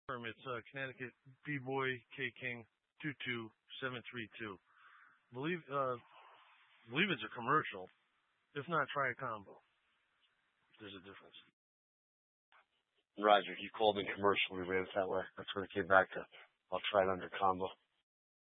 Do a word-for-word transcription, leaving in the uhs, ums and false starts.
Confirm it's uh, Connecticut B-Boy K King two two seven three two. Believe uh believe it's a commercial. If not, try a combo. There's a difference. Roger, you called in commercial. We ran it that way. That's what it came back to. I'll try it under combo.